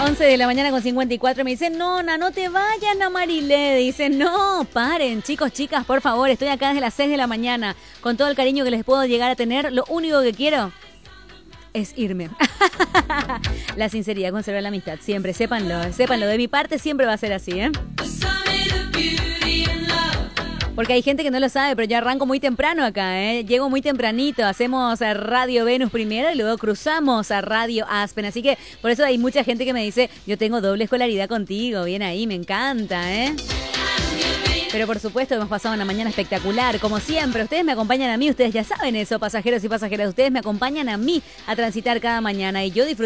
11 de la mañana con 54. Me dice, Nona, no te vayas, Namarilé. Dice, no, paren, chicos, chicas, por favor. Estoy acá desde las 6 de la mañana. Con todo el cariño que les puedo llegar a tener. Lo único que quiero es irme. La sinceridad conserva la amistad. Siempre, sépanlo, sépanlo. De mi parte siempre va a ser así, ¿eh? Porque hay gente que no lo sabe, pero yo arranco muy temprano acá, ¿eh? Llego muy tempranito, hacemos a Radio Venus primero y luego cruzamos a Radio Aspen. Así que por eso hay mucha gente que me dice, yo tengo doble escolaridad contigo, bien ahí, me encanta, ¿eh? Pero por supuesto hemos pasado una mañana espectacular, como siempre. Ustedes me acompañan a mí, ustedes ya saben eso, pasajeros y pasajeras. Ustedes me acompañan a mí a transitar cada mañana y yo disfruto